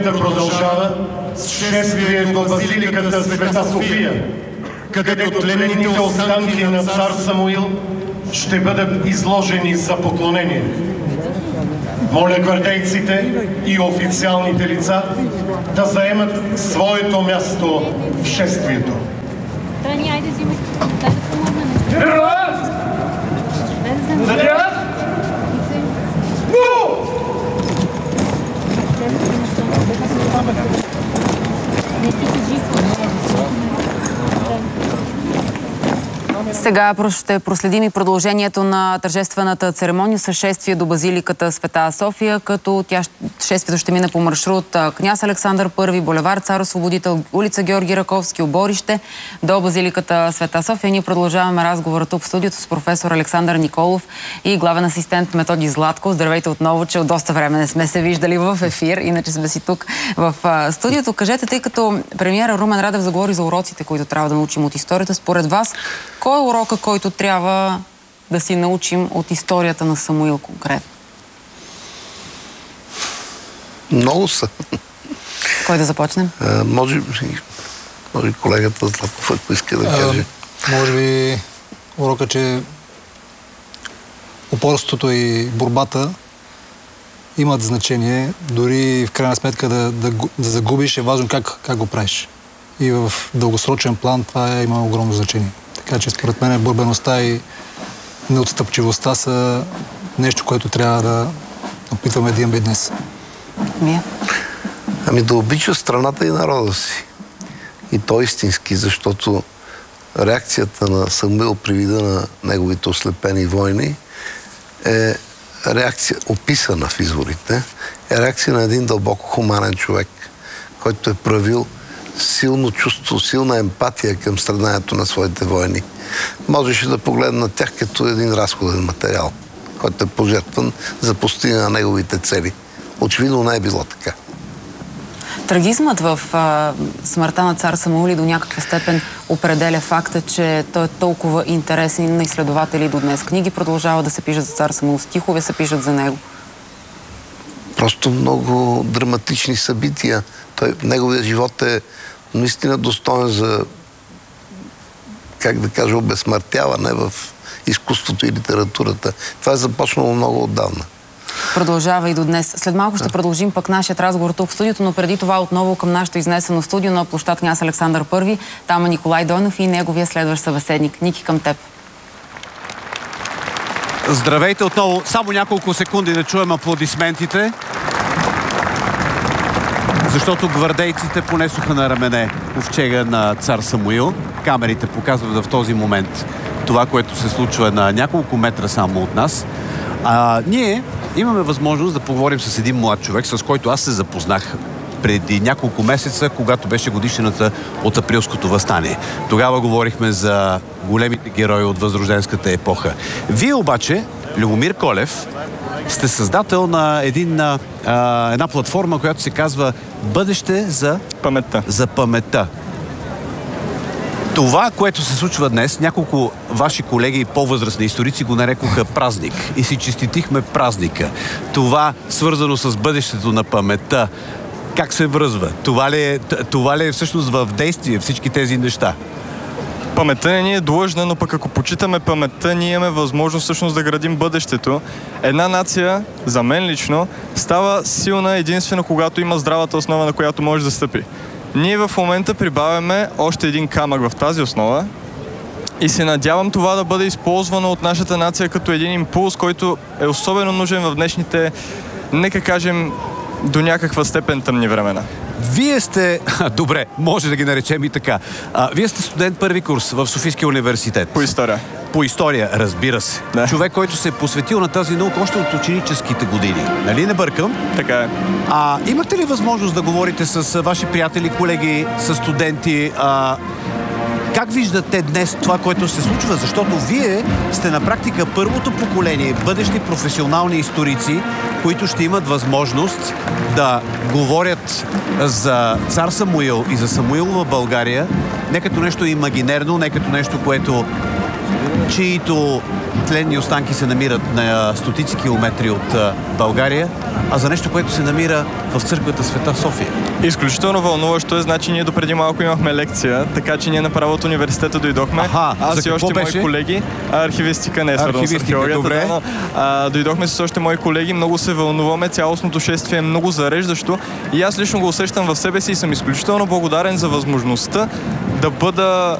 да продължава с шествие до базиликата Света София, където тленните останки на цар Самуил ще бъдат изложени за поклонение. Моля гвардейците и официалните лица да заемат своето място в шествието. Сега ще проследим и продължението на тържествената церемония с шествие до базиликата Света София, като шествието ще мине по маршрут Княз Александър I, булевард Цар Освободител, улица Георги Раковски, оборище до базиликата Света София. Ние продължаваме разговора тук в студиото с професор Александър Николов и главен асистент Методи Златков. Здравейте отново, че от доста време не сме се виждали в ефир, иначе сме си тук в студиото. Кажете, тъй като премиера Румен Радев заговори за уроците, които трябва да научим от историята, според вас, кой е урока, който трябва да си научим от историята на Самуил конкретно? Много са. Кой да започнем? Може колегата Златков, ако иска да каже. Може би урока, че упорството и борбата имат значение. Дори в крайна сметка да загубиш е важно как го правиш. И в дългосрочен план това има огромно значение. Така че според мен борбеността и неотстъпчивостта са нещо, което трябва да опитваме да имаме днес. Ами да обича страната и народа си. И то истински, защото реакцията на Самуил при вида на неговите ослепени войни е реакция, описана в изворите, е реакция на един дълбоко хуманен човек, който е правил силно чувство, силна емпатия към страданието на своите войни. Можеше да погледне на тях като един разходен материал, който е пожертван за постигане на неговите цели. Очевидно не е било така. Трагизмът в смъртта на цар Самуил до някаква степен определя факта, че той е толкова интересен на изследователи до днес. Книги продължават да се пишат за цар Самуил, стихове се пишат за него. Просто много драматични събития. Неговият живот е наистина достоен за, как да кажа, обезсмъртяване в изкуството и литературата. Това е започнало много отдавна. Продължава и до днес. След малко ще продължим пък нашият разговор тук в студиото, но преди това отново към нашето изнесено студио на площад Княз Александър I. Там е Николай Дойнов и неговия следващ събеседник. Ники, към теб. Здравейте отново. Само няколко секунди да чуем аплодисментите. Защото гвардейците понесоха на рамене ковчега на цар Самуил. Камерите показват в този момент това, което се случва на няколко метра само от нас. Ние имаме възможност да поговорим с един млад човек, с който аз се запознах преди няколко месеца, когато беше годишнината от Априлското въстание. Тогава говорихме за големите герои от възрожденската епоха. Вие обаче, Любомир Колев, сте създател на една платформа, която се казва Бъдеще за паметта. За паметта. Това, което се случва днес, няколко ваши колеги и по-възрастни историци го нарекоха празник. И си честитихме празника. Свързано с бъдещето на паметта, как се връзва? Това ли е всъщност в действие всички тези неща? Паметта не ни е длъжна, но пък ако почитаме паметта, ние имаме възможност всъщност да градим бъдещето. Една нация, за мен лично, става силна единствено, когато има здравата основа, на която може да стъпи. Ние в момента прибавяме още един камък в тази основа и се надявам това да бъде използвано от нашата нация като един импулс, който е особено нужен в днешните, нека кажем, до някаква степен тъмни времена. Вие сте... Добре, може да ги наречем и така. Вие сте студент първи курс в Софийския университет. По история. По история, разбира се. Да. Човек, който се е посветил на тази наука още от ученическите години. Нали не бъркам? Така е. Имате ли възможност да говорите с ваши приятели, колеги, с студенти? Как виждате днес това, което се случва? Защото вие сте на практика първото поколение бъдещи професионални историци, които ще имат възможност да говорят за цар Самуил и за Самуил в България не като нещо имагинерно, не като нещо, което чието тленни останки се намират на стотици километри от България, а за нещо, което се намира в църквата Света София. Изключително вълнуващо е, значи ние допреди малко имахме лекция, така че ние направо от университета дойдохме. Аз и още мои колеги. Архивистика не е свързано с археологията. Но, дойдохме с още мои колеги, много се вълнуваме, цялостното шествие е много зареждащо и аз лично го усещам в себе си и съм изключително благодарен за възможността да бъда